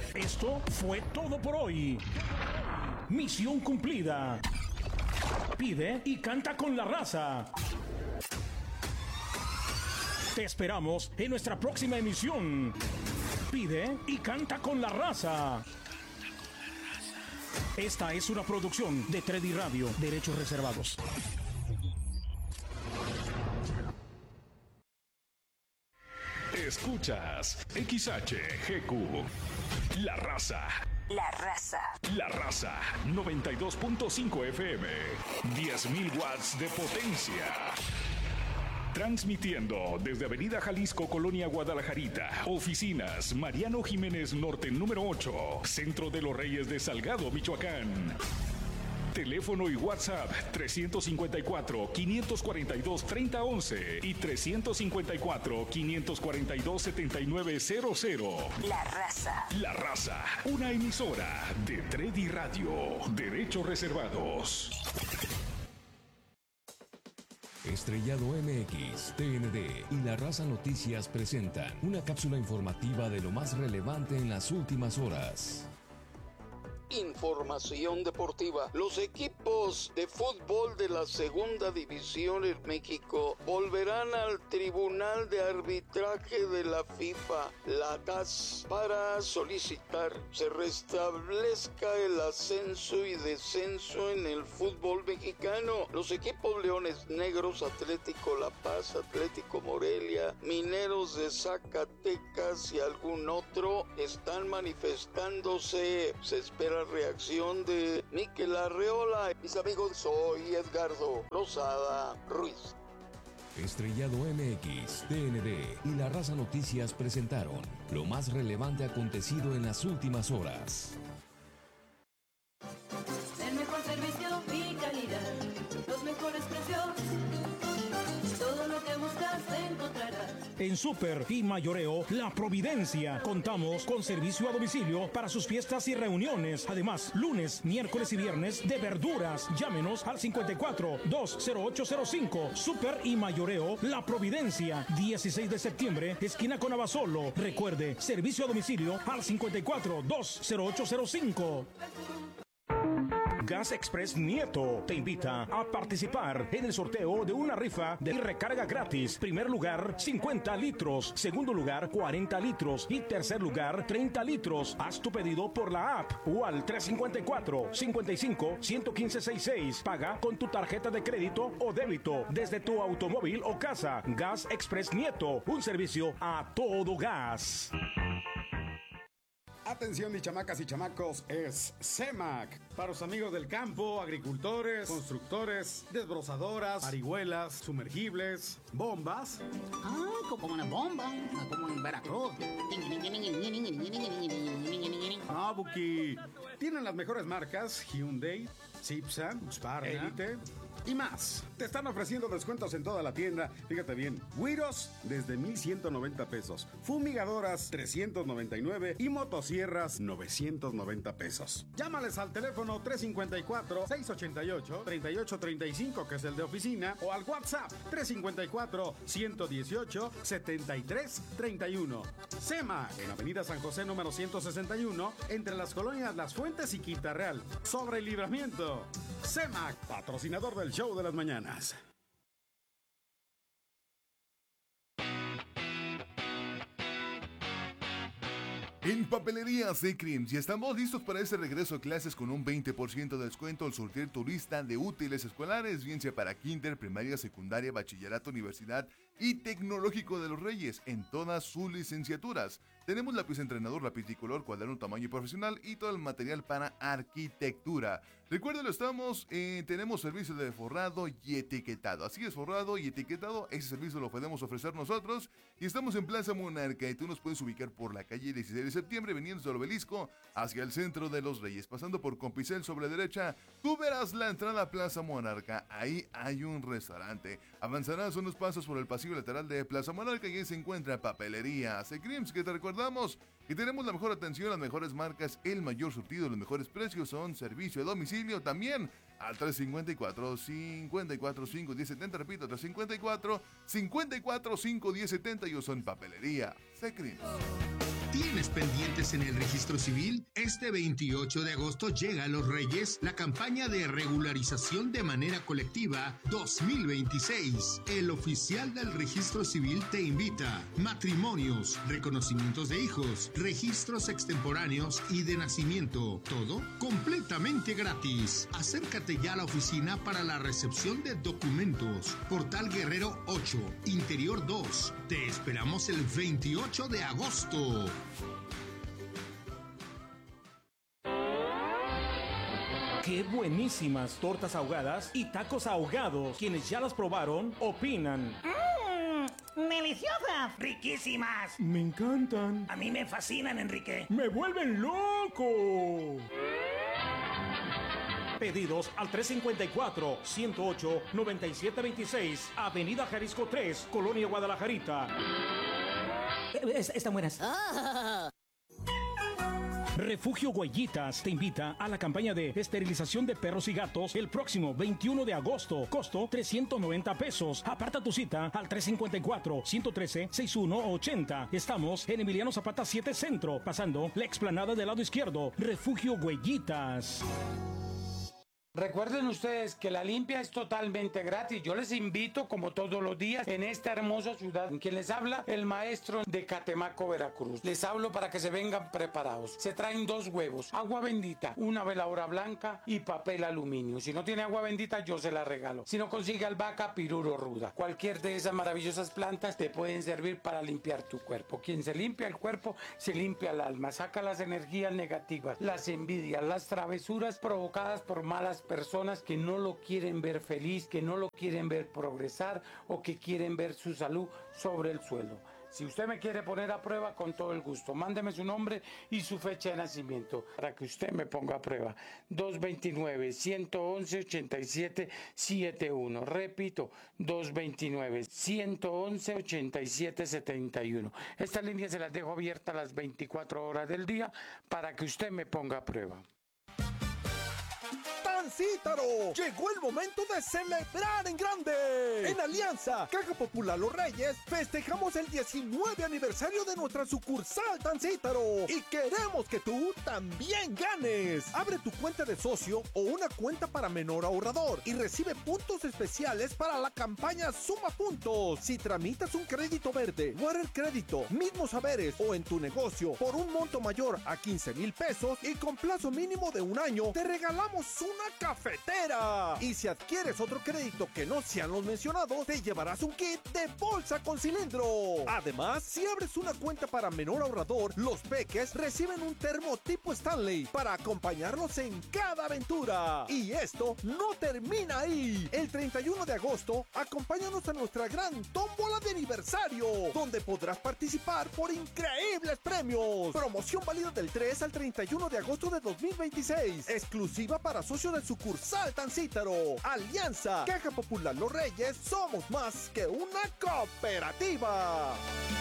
Esto fue todo por hoy. Misión cumplida. Pide y canta con la raza. Te esperamos en nuestra próxima emisión. Pide y canta con la raza. Esta es una producción de 3D Radio, derechos reservados. Escuchas XHGQ. La Raza. La Raza. La Raza 92.5 FM. 10.000 watts de potencia. Transmitiendo desde Avenida Jalisco, Colonia Guadalajarita. Oficinas Mariano Jiménez Norte número 8. Centro de los Reyes de Salgado, Michoacán. Teléfono y WhatsApp 354-542-3011 y 354-542-7900. La Raza. La Raza, una emisora de 3D Radio, derechos reservados. Estrellado MX, TND y La Raza Noticias presentan una cápsula informativa de lo más relevante en las últimas horas. Información deportiva. Los equipos de fútbol de la segunda división en México volverán al Tribunal de Arbitraje de la FIFA, la CAS, para solicitar se restablezca el ascenso y descenso en el fútbol mexicano. Los equipos Leones Negros, Atlético La Paz, Atlético Morelia, Mineros de Zacatecas y algún otro están manifestándose. Se espera reacción de Mikel Arreola. Mis amigos, soy Edgardo Lozada Ruiz. Estrellado MX, TND y La Raza Noticias presentaron lo más relevante acontecido en las últimas horas. El mejor servicio y calidad, los mejores precios, todo lo que buscas encontrarás. En Super y Mayoreo La Providencia contamos con servicio a domicilio para sus fiestas y reuniones. Además, lunes, miércoles y viernes de verduras. Llámenos al 54-20805. Super y Mayoreo La Providencia, 16 de septiembre, esquina con Abasolo. Recuerde, servicio a domicilio al 54-20805. Gas Express Nieto te invita a participar en el sorteo de una rifa de recarga gratis. Primer lugar, 50 litros. Segundo lugar, 40 litros. Y tercer lugar, 30 litros. Haz tu pedido por la app o al 354-55-11566. Paga con tu tarjeta de crédito o débito desde tu automóvil o casa. Gas Express Nieto, un servicio a todo gas. Atención, mis chamacas y chamacos, es CEMAC. Para los amigos del campo, agricultores, constructores, desbrozadoras, arihuelas, sumergibles, bombas. Ah, como una bomba, como en Veracruz. Ah, Buki. Tienen las mejores marcas: Hyundai, Cipsa, Husqvarna, Elite y más. Te están ofreciendo descuentos en toda la tienda. Fíjate bien, güiros desde 1,190 pesos, fumigadoras 399 y motosierras 990 pesos. Llámales al teléfono 354-688-3835, que es el de oficina, o al WhatsApp 354-118-7331. SEMA, en Avenida San José número 161, entre las colonias Las Fuentes y Quinta Real, sobre el Libramiento. CEMAC, patrocinador del show de las mañanas. En Papelería C-Creams, y estamos listos para ese regreso a clases con un 20% de descuento al surtir tu lista de útiles escolares, bien sea para kinder, primaria, secundaria, bachillerato, universidad y tecnológico de los Reyes en todas sus licenciaturas. Tenemos lápiz entrenador, lápiz tricolor, cuaderno tamaño profesional y todo el material para arquitectura. Recuérdalo, tenemos servicio de forrado y etiquetado. Así es, forrado y etiquetado, ese servicio lo podemos ofrecer nosotros. Y estamos en Plaza Monarca y tú nos puedes ubicar por la calle 16 de septiembre, veniendo del Obelisco hacia el centro de los Reyes, pasando por Compicel sobre derecha. Tú verás la entrada a Plaza Monarca, ahí hay un restaurante. Avanzarás unos pasos por el pasillo lateral de Plaza Monarca y ahí se encuentra Papelería C-Creams, que te recordamos que tenemos la mejor atención, las mejores marcas, el mayor surtido, los mejores precios, son servicio a domicilio también al 354-54-5-1070, repito, 354-54-5-1070, y son Papelería C-Creams. ¿Tienes pendientes en el registro civil? Este 28 de agosto llega a Los Reyes la campaña de regularización de manera colectiva 2026. El oficial del registro civil te invita. Matrimonios, reconocimientos de hijos, registros extemporáneos y de nacimiento. Todo completamente gratis. Acércate ya a la oficina para la recepción de documentos. Portal Guerrero 8, Interior 2. Te esperamos el 28 de agosto. ¡Qué buenísimas tortas ahogadas y tacos ahogados! Quienes ya las probaron, opinan. ¡Deliciosas! ¡Riquísimas! Me encantan. A mí me fascinan, Enrique. ¡Me vuelven loco! Pedidos al 354-108-9726, Avenida Jalisco 3, Colonia Guadalajarita. Están buenas. Refugio Huellitas te invita a la campaña de esterilización de perros y gatos el próximo 21 de agosto. Costo 390 pesos. Aparta tu cita al 354-113-6180. Estamos en Emiliano Zapata 7 Centro, pasando la explanada del lado izquierdo. Refugio Huellitas. Recuerden ustedes que la limpia es totalmente gratis. Yo les invito, como todos los días, en esta hermosa ciudad. Quien les habla, el maestro de Catemaco, Veracruz. Les hablo para que se vengan preparados. Se traen 2 huevos, agua bendita, una veladora blanca y papel aluminio. Si no tiene agua bendita, yo se la regalo. Si no consigue albahaca, piruro ruda. Cualquier de esas maravillosas plantas te pueden servir para limpiar tu cuerpo. Quien se limpia el cuerpo, se limpia el alma. Saca las energías negativas, las envidias, las travesuras provocadas por malas personas que no lo quieren ver feliz, que no lo quieren ver progresar o que quieren ver su salud sobre el suelo. Si usted me quiere poner a prueba, con todo el gusto, mándeme su nombre y su fecha de nacimiento para que usted me ponga a prueba. 229-111-8771. Repito, 229-111-8771. Esta línea se las dejo abierta las 24 horas del día para que usted me ponga a prueba. Tancítaro, llegó el momento de celebrar en grande. En Alianza, Caja Popular Los Reyes, festejamos el 19 aniversario de nuestra sucursal Tancítaro y queremos que tú también ganes. Abre tu cuenta de socio o una cuenta para menor ahorrador y recibe puntos especiales para la campaña Suma Puntos. Si tramitas un crédito verde, Water Crédito, Mismos Saberes o en tu negocio por un monto mayor a 15,000 pesos y con plazo mínimo de 1 año, te regalamos una cafetera. Y si adquieres otro crédito que no sean los mencionados, te llevarás un kit de bolsa con cilindro. Además, si abres una cuenta para menor ahorrador, los peques reciben un termo tipo Stanley para acompañarlos en cada aventura. Y esto no termina ahí. El 31 de agosto, acompáñanos a nuestra gran tómbola de aniversario, donde podrás participar por increíbles premios. Promoción válida del 3 al 31 de agosto de 2026. Exclusiva para socios de sucursal Tancítaro. Alianza, Caja Popular Los Reyes, somos más que una cooperativa.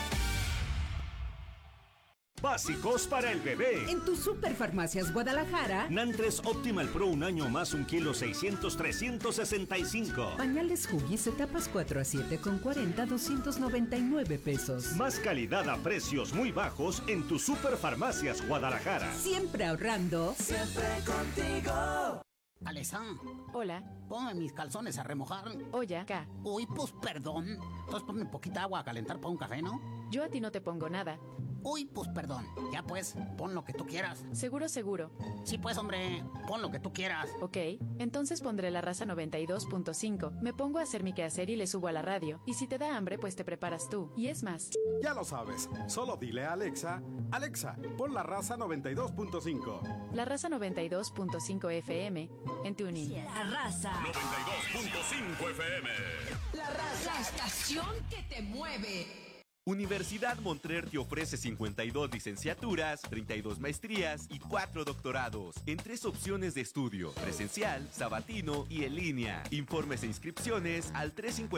Básicos para el bebé. En tu Superfarmacias Guadalajara. Nantres Optimal Pro, un año más, 1 kilo 600, 365. Pañales Huggies, etapas 4 a 7 con 40, 299 pesos. Más calidad a precios muy bajos en tu Superfarmacias Guadalajara. Siempre ahorrando. Siempre contigo. Alesa. Hola. Ponme mis calzones a remojar. Oye, acá. Uy, pues perdón. Entonces ponme poquita agua a calentar para un café, ¿no? Yo a ti no te pongo nada. Uy, pues perdón. Ya pues, pon lo que tú quieras. Seguro, seguro. Sí, pues, hombre, pon lo que tú quieras. Ok, entonces pondré la raza 92.5. Me pongo a hacer mi quehacer y le subo a la radio. Y si te da hambre, pues te preparas tú. Y es más. Ya lo sabes. Solo dile a Alexa, Alexa, pon la raza 92.5. La raza 92.5 FM en TuneIn. La raza 92.5 FM. La raza, la estación que te mueve. Universidad Montclair te ofrece 52 licenciaturas, 32 maestrías y 4 doctorados, en 3 opciones de estudio: presencial, sabatino y en línea. Informes e inscripciones al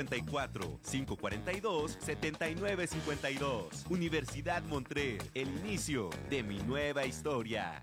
354-542-7952. Universidad Montclair, el inicio de mi nueva historia.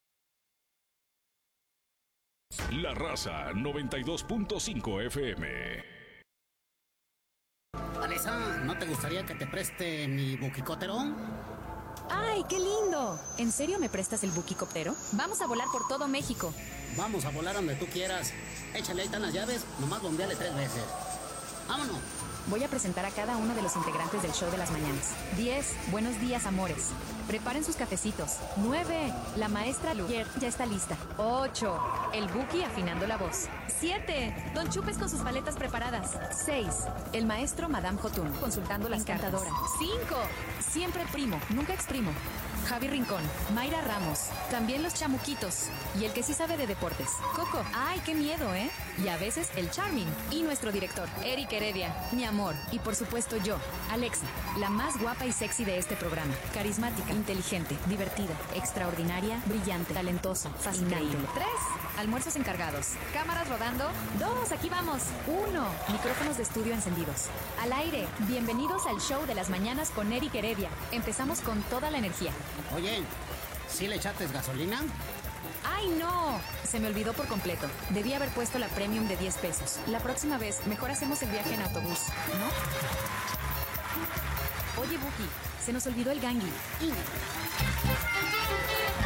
La raza 92.5 FM. Alesa, ¿no te gustaría que te preste mi buquicótero? ¡Ay, qué lindo! ¿En serio me prestas el buquicoptero? Vamos a volar por todo México. Vamos a volar donde tú quieras. Échale, ahí están las llaves, nomás bombeale 3 veces. ¡Vámonos! Voy a presentar a cada uno de los integrantes del show de las mañanas. 10, buenos días, amores. Preparen sus cafecitos. 9, la maestra Lugier ya está lista. 8, el Buki afinando la voz. 7, Don Chupes con sus paletas preparadas. 6, el maestro Madame Jotun consultando las cartas. 5, siempre primo, nunca exprimo. Javi Rincón, Mayra Ramos, también los chamuquitos y el que sí sabe de deportes, Coco. ¡Ay, qué miedo, eh! Y a veces el Charming y nuestro director, Eric Heredia, mi amor, y por supuesto yo, Alexa, la más guapa y sexy de este programa, carismática, inteligente, divertida, extraordinaria, brillante, talentosa, fascinante. 3, almuerzos encargados, cámaras rodando. 2, aquí vamos. 1, micrófonos de estudio encendidos. Al aire, bienvenidos al show de las mañanas con Eric Heredia. Empezamos con toda la energía. Oye, ¿sí le echaste gasolina? ¡Ay, no! Se me olvidó por completo. Debí haber puesto la premium de 10 pesos. La próxima vez, mejor hacemos el viaje en autobús, ¿no? Oye, Buki, se nos olvidó el gangui.